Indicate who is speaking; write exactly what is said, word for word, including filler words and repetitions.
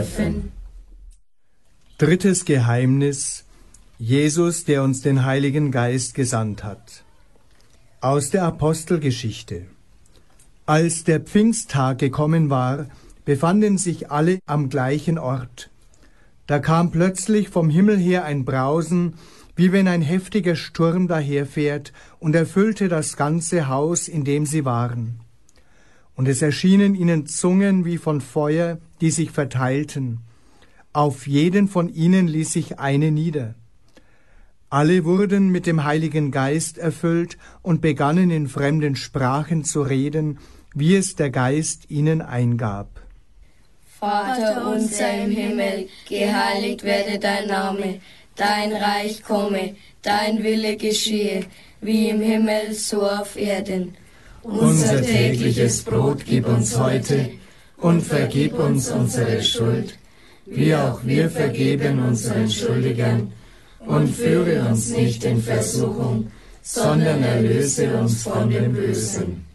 Speaker 1: dürfen.
Speaker 2: Drittes Geheimnis: Jesus, der uns den Heiligen Geist gesandt hat. Aus der Apostelgeschichte. Als der Pfingsttag gekommen war, befanden sich alle am gleichen Ort. Da kam plötzlich vom Himmel her ein Brausen, wie wenn ein heftiger Sturm daherfährt, und erfüllte das ganze Haus, in dem sie waren. Und es erschienen ihnen Zungen wie von Feuer, die sich verteilten. Auf jeden von ihnen ließ sich eine nieder. Alle wurden mit dem Heiligen Geist erfüllt und begannen in fremden Sprachen zu reden, wie es der Geist ihnen eingab.
Speaker 1: Vater unser im Himmel, geheiligt werde dein Name, dein Reich komme, dein Wille geschehe, wie im Himmel so auf Erden.
Speaker 3: Unser tägliches Brot gib uns heute und vergib uns unsere Schuld, wie auch wir vergeben unseren Schuldigern. Und führe uns nicht in Versuchung, sondern erlöse uns von dem Bösen.